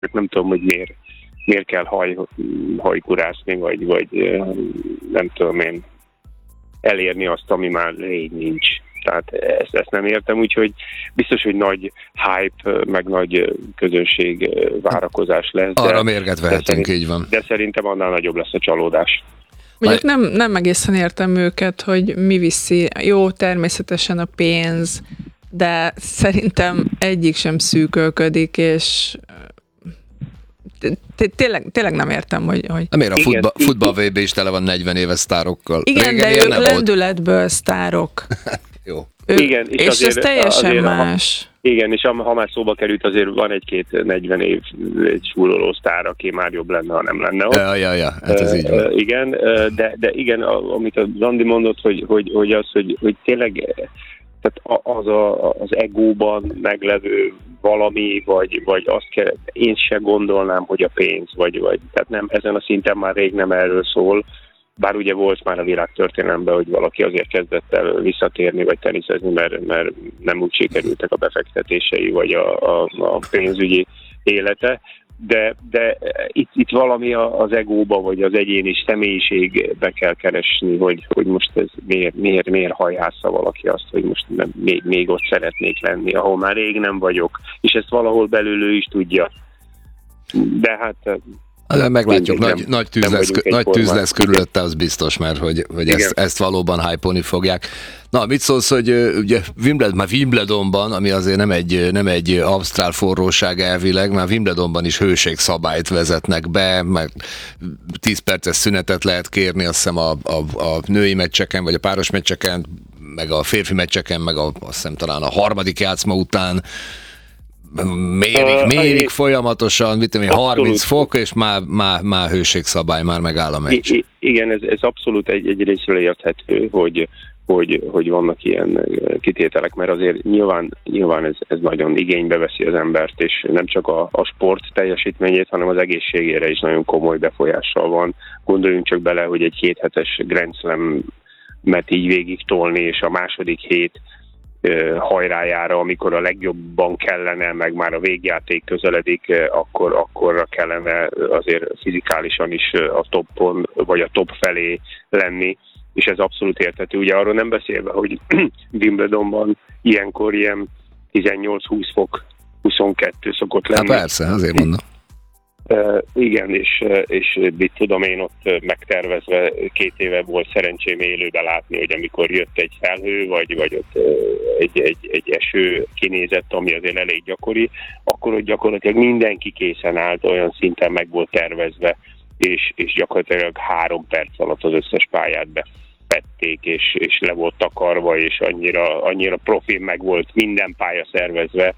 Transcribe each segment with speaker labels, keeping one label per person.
Speaker 1: Nem tudom, hogy miért kell hajkurászni, vagy nem tudom én elérni azt, ami már rég nincs. Tehát ezt nem értem, úgyhogy biztos, hogy nagy hype, meg nagy közönség várakozás lesz.
Speaker 2: Arra mérget vehetünk, így van.
Speaker 1: De szerintem annál nagyobb lesz a csalódás.
Speaker 3: Mondjuk nem egészen értem őket, hogy mi viszi. Jó, természetesen a pénz, de szerintem egyik sem szűkölködik, és tényleg nem értem, hogy...
Speaker 2: Miért a futball VB is tele van 40 éves sztárokkal?
Speaker 3: Igen, de ők lendületből sztárok.
Speaker 2: Jó.
Speaker 1: Igen,
Speaker 3: és ez teljesen más.
Speaker 1: Igen, és ha már szóba került, azért van egy-két 40 év súloló sztár, aki már jobb lenne, ha nem lenne ott.
Speaker 2: Ja, hát ez így van.
Speaker 1: Igen, de igen, amit a Zandi mondott, hogy tényleg tehát az egóban meglevő valami, vagy azt kell, én se gondolnám, hogy a pénz, vagy tehát nem, ezen a szinten már rég nem erről szól, bár ugye volt már a világtörténelemben, hogy valaki azért kezdett el visszatérni, vagy teniszezni, mert nem úgy sikerültek a befektetései, vagy a pénzügyi élete, de itt valami az egóba, vagy az egyéni személyiségbe kell keresni, hogy most ez miért hajhásza valaki azt, hogy most még ott szeretnék lenni, ahol már rég nem vagyok, és ezt valahol belül ő is tudja. De hát...
Speaker 2: Meglátjuk, nagy tűz lesz körülötte, az biztos, mert hogy ezt valóban hype-olni fogják. Na, mit szólsz, hogy ugye Wimbledonban, ami azért nem egy ausztrál forróság elvileg, már Wimbledonban is hőségszabályt vezetnek be, mert 10 perces szünetet lehet kérni, azt hiszem a női meccseken, vagy a páros meccseken, meg a férfi meccseken, meg azt hiszem talán a harmadik játszma után mérik folyamatosan, 30 fok, és már hőségszabály, már megáll a meccs.
Speaker 1: Igen, ez abszolút egy részről érthető, hogy vannak ilyen kitételek, mert azért nyilván ez nagyon igénybe veszi az embert, és nem csak a sport teljesítményét, hanem az egészségére is nagyon komoly befolyással van. Gondoljunk csak bele, hogy egy 7 hetes Grand Slam-et így végig tolni, és a második hét hajrájára, amikor a legjobban kellene, meg már a végjáték közeledik, akkor kellene azért fizikálisan is a toppon, vagy a top felé lenni, és ez abszolút érthető. Ugye arról nem beszélve, hogy Wimbledonban ilyenkor ilyen 18-20 fok, 22 szokott lenni.
Speaker 2: Hát persze, azért mondom.
Speaker 1: Igen, és mit tudom én, ott megtervezve 2 éve volt szerencsém élőbe látni, hogy amikor jött egy felhő, vagy ott egy eső kinézett, ami azért elég gyakori, akkor ott gyakorlatilag mindenki készen állt, olyan szinten meg volt tervezve, és gyakorlatilag 3 perc alatt az összes pályát befették, és le volt takarva, és annyira profil meg volt minden pálya szervezve.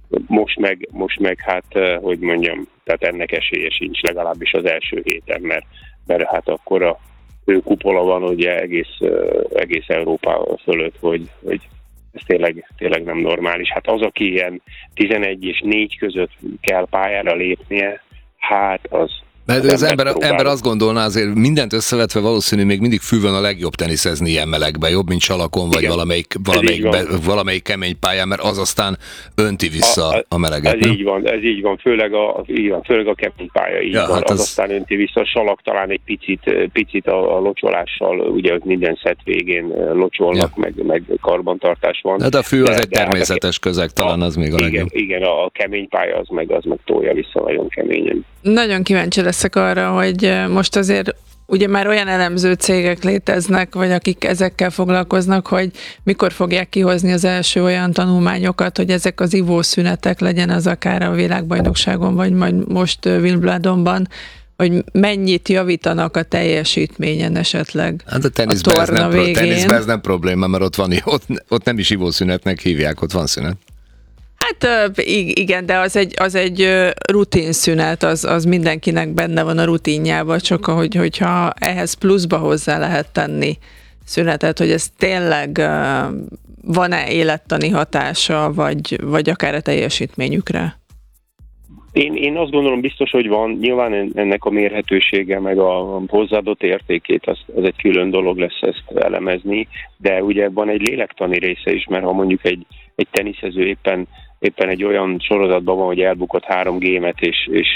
Speaker 1: Most meg hát, hogy mondjam, tehát ennek esélye sincs, legalábbis az első héten, mert hát akkor a kupola van ugye egész Európa fölött, hogy ez tényleg nem normális. Hát az, aki ilyen 11 és 4 között kell pályára lépnie, hát az...
Speaker 2: Mert az ember azt gondolná, azért mindent összevetve valószínű még mindig fű van a legjobb teniszezni ilyen melegben, jobb, mint salakon, vagy valamelyik kemény pályán, mert az aztán önti vissza a meleget.
Speaker 1: Ez így van, főleg a kemény pálya így van, hát az aztán önti vissza, a salak talán egy picit a locsolással, ugye minden szett végén locsolnak, meg karbantartás van.
Speaker 2: De a fű az egy természetes közeg, talán az még a legjobb.
Speaker 1: Igen, a kemény pálya az meg tolja vissza nagyon keményen.
Speaker 3: Nagyon kíváncsi leszek arra, hogy most azért ugye már olyan elemző cégek léteznek, vagy akik ezekkel foglalkoznak, hogy mikor fogják kihozni az első olyan tanulmányokat, hogy ezek az ivószünetek, legyen az akár a világbajnokságon, vagy majd most Wimbledonban, hogy mennyit javítanak a teljesítményen esetleg
Speaker 2: hát a teniszben ez nem probléma, mert ott nem is ivószünetnek hívják, ott van szünet.
Speaker 3: Hát igen, de az egy rutinszünet, az mindenkinek benne van a rutinjában, csak hogyha ehhez pluszba hozzá lehet tenni szünetet, hogy ez tényleg van-e élettani hatása, vagy akár a teljesítményükre?
Speaker 1: Én azt gondolom biztos, hogy van. Nyilván ennek a mérhetősége, meg a hozzáadott értékét, az egy külön dolog lesz ezt elemezni, de ugye van egy lélektani része is, mert ha mondjuk egy teniszező éppen éppen egy olyan sorozatban van, hogy elbukott 3 gémet, és